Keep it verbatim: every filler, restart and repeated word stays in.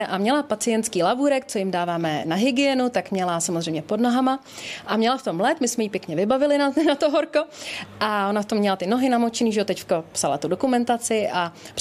A měla pacientský lavůrek, co jim dáváme na hygienu, tak měla samozřejmě pod nohama a měla v tom led, my jsme ji pěkně vybavili na, na to horko a ona v tom měla ty nohy namočený, že jo, teďko psala tu dokumentaci a